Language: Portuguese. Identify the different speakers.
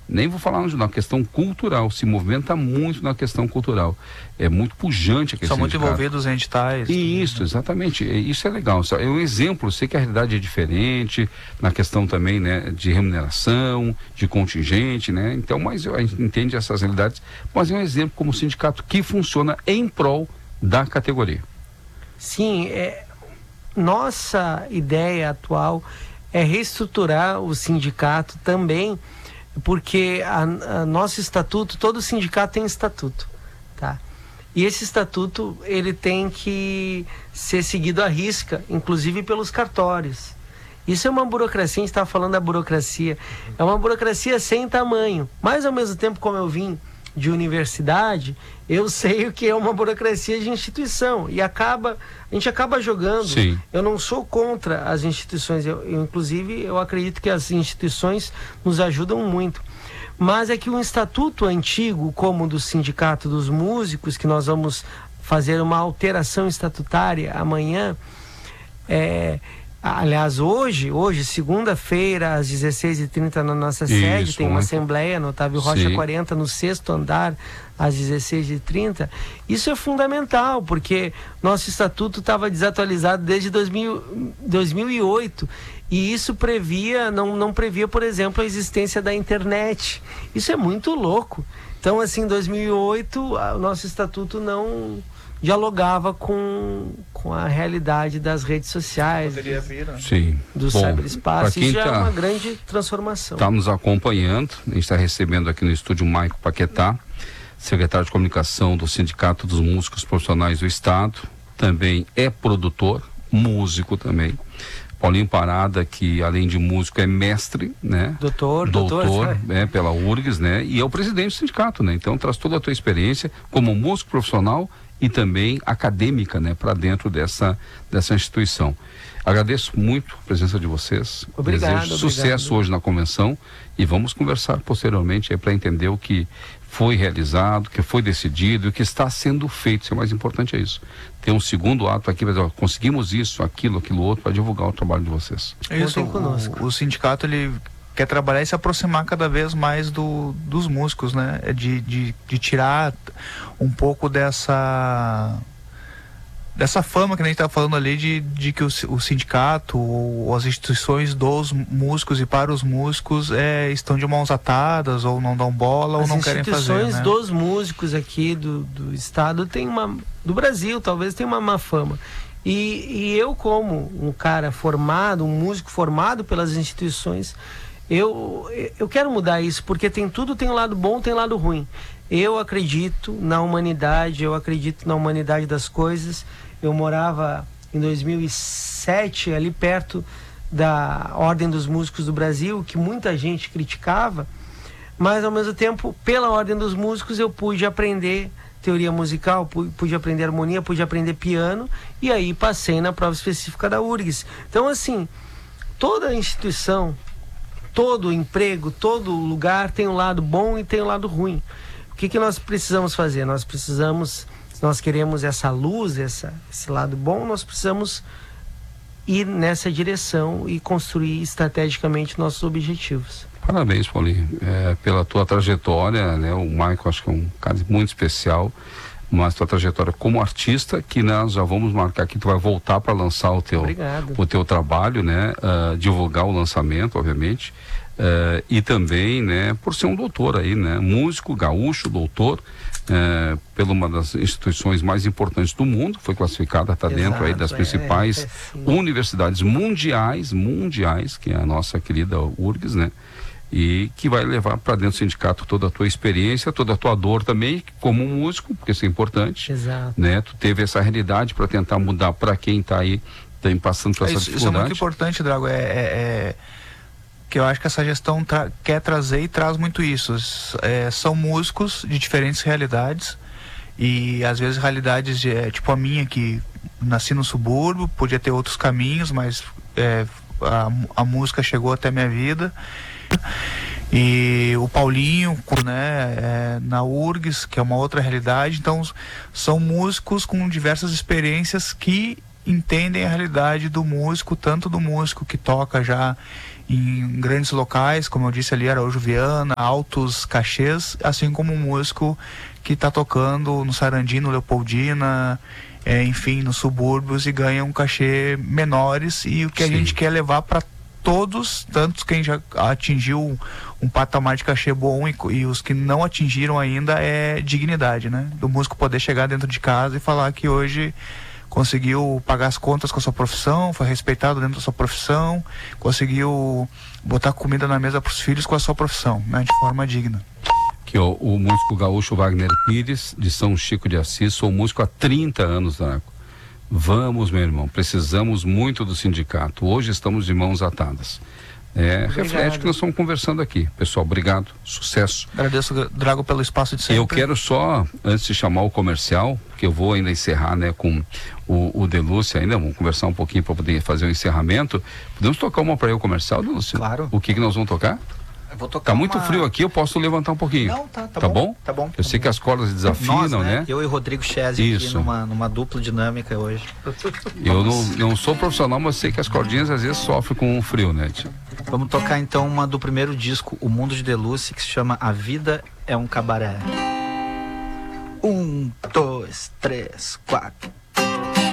Speaker 1: Nem vou falar na questão cultural, se movimenta muito na questão cultural. É muito pujante aquele
Speaker 2: São
Speaker 1: sindicato.
Speaker 2: muito envolvidos em editais.
Speaker 1: Isso, exatamente. Isso é legal. É um exemplo, eu sei que a realidade é diferente, na questão também, né, de remuneração, de contingente, né? Então, mas a gente entende essas realidades, mas é um exemplo como sindicato que funciona em prol da categoria.
Speaker 3: Sim, nossa ideia atual é reestruturar o sindicato também, porque a nosso estatuto, todo sindicato tem estatuto, tá? E esse estatuto, ele tem que ser seguido à risca, inclusive pelos cartórios. Isso é uma burocracia, a gente estava falando da burocracia, é uma burocracia sem tamanho, mas ao mesmo tempo, como eu vim de universidade, eu sei o que é uma burocracia de instituição, e a gente acaba jogando.
Speaker 1: Sim.
Speaker 3: Eu não sou contra as instituições, inclusive eu acredito que as instituições nos ajudam muito, mas é que o estatuto antigo, como o do Sindicato dos Músicos, que nós vamos fazer uma alteração estatutária amanhã, aliás, hoje, segunda-feira, às 16h30, na nossa sede, tem uma assembleia no Otávio Rocha 40, no 6º andar, às 16h30. Isso é fundamental, porque nosso estatuto estava desatualizado desde 2008, e isso previa, não previa, por exemplo, a existência da internet. Isso é muito louco. Então, assim, em 2008, o nosso estatuto não dialogava com a realidade das redes sociais, do cyberespaço. Isso já é uma grande transformação.
Speaker 1: Está nos acompanhando, a gente está recebendo aqui no estúdio Maico Paquetá, secretário de comunicação do Sindicato dos Músicos Profissionais do Estado, também é produtor, músico também. Paulinho Parada, que além de músico é mestre, né? Doutor, pela URGS, né? E é o presidente do sindicato, né? Então traz toda a tua experiência como músico profissional e também acadêmica, né? Para dentro dessa instituição. Agradeço muito a presença de vocês. Desejo sucesso hoje na convenção e vamos conversar posteriormente para entender o que foi realizado, o que foi decidido e o que está sendo feito. Isso é mais importante, é isso. Tem um segundo ato aqui, mas conseguimos isso, aquilo outro, para divulgar o trabalho de vocês.
Speaker 2: Isso, o sindicato, ele quer trabalhar e se aproximar cada vez mais dos músicos, né? De tirar um pouco dessa fama que a gente está falando ali de que o sindicato ou as instituições dos músicos e para os músicos estão de mãos atadas, ou não dão bola, ou não querem fazer. As instituições
Speaker 3: dos músicos aqui do estado do Brasil, talvez tenha uma má fama. E eu, como um cara formado, um músico formado pelas instituições, eu quero mudar isso, porque tem um lado bom, tem um lado ruim. Eu acredito na humanidade, das coisas. Eu morava em 2007 ali perto da Ordem dos Músicos do Brasil, que muita gente criticava, mas ao mesmo tempo, pela Ordem dos Músicos, eu pude aprender teoria musical, pude aprender harmonia, pude aprender piano, e aí passei na prova específica da URGS. Então, assim, toda instituição, todo emprego, todo lugar tem um lado bom e tem um lado ruim. O que nós precisamos fazer? Se nós queremos essa luz, esse lado bom, nós precisamos ir nessa direção e construir estrategicamente nossos objetivos.
Speaker 1: Parabéns, Paulinho, pela tua trajetória, né? O Maico, acho que é um cara muito especial, mas tua trajetória como artista, que nós já vamos marcar que tu vai voltar para lançar o teu trabalho, né? Divulgar o lançamento, obviamente, e também, né? Por ser um doutor aí, né? Músico, gaúcho, doutor, pela uma das instituições mais importantes do mundo, foi classificada, está dentro aí das principais universidades mundiais, que é a nossa querida URGS, né? E que vai levar para dentro do sindicato toda a tua experiência, toda a tua dor também, como músico, porque isso é importante.
Speaker 3: Exato.
Speaker 1: Né? Tu teve essa realidade para tentar mudar para quem está aí, passando por essa dificuldade.
Speaker 2: Isso é muito importante, Drago, que eu acho que essa gestão quer trazer e traz muito isso. São músicos de diferentes realidades, e às vezes realidades tipo a minha, que nasci no subúrbio, podia ter outros caminhos, mas a música chegou até a minha vida. E o Paulinho, né, na URGS, que é uma outra realidade. Então são músicos com diversas experiências que entendem a realidade do músico, tanto do músico que toca já em grandes locais, como eu disse ali, Araújo Viana, altos cachês, assim como um músico que está tocando no Sarandi, no Leopoldina, enfim, nos subúrbios, e ganha um cachê menores, e o que a gente quer levar para todos, tanto quem já atingiu um patamar de cachê bom e os que não atingiram ainda, é dignidade, né? Do músico poder chegar dentro de casa e falar que hoje conseguiu pagar as contas com a sua profissão, foi respeitado dentro da sua profissão, conseguiu botar comida na mesa para os filhos com a sua profissão, né, de forma digna.
Speaker 1: Que o músico gaúcho Wagner Pires, de São Chico de Assis, sou músico há 30 anos, Draco. Vamos, meu irmão, precisamos muito do sindicato. Hoje estamos de mãos atadas. Reflete o que nós estamos conversando aqui. Pessoal, obrigado, sucesso.
Speaker 2: Agradeço, Drago, pelo espaço de sempre.
Speaker 1: Eu quero só, antes de chamar o comercial, que eu vou ainda encerrar, né, com o Delúcio ainda, vamos conversar um pouquinho para poder fazer o encerramento. Podemos tocar uma para o comercial, Delúcio?
Speaker 4: Claro.
Speaker 1: O que nós vamos tocar?
Speaker 4: Eu vou tocar
Speaker 1: tá muito frio aqui, eu posso levantar um pouquinho.
Speaker 4: Não, tá
Speaker 1: bom?
Speaker 4: bom? Tá bom.
Speaker 1: Eu sei que as cordas desafinam,
Speaker 4: Nós,
Speaker 1: né?
Speaker 4: Eu e o Rodrigo Chesi aqui numa dupla dinâmica hoje.
Speaker 1: Eu não sou profissional, mas sei que as cordinhas às vezes sofrem com o frio, né, tia?
Speaker 4: Vamos tocar então uma do primeiro disco, O Mundo de Delúcio, que se chama A Vida é um Cabaré. 1, 2, 3, 4.